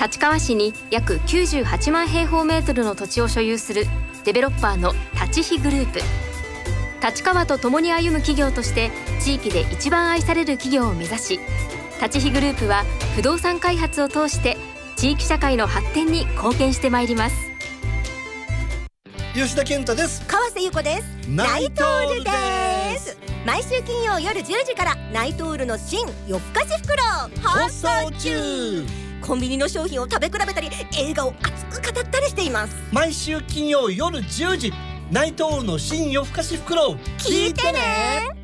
立川市に約98万平方メートルの土地を所有するデベロッパーの立飛グループ。立川と共に歩む企業として地域で一番愛される企業を目指し、立飛グループは不動産開発を通して地域社会の発展に貢献してまいります。 吉田健太です。 川瀬由子です。ナイトールです。毎週金曜夜10時からナイトールの新夜更かし袋放送中。コンビニの商品を食べ比べたり映画を熱く語ったりしています。 毎週金曜夜10時、ナイトールの新夜更かし袋を聞いてね。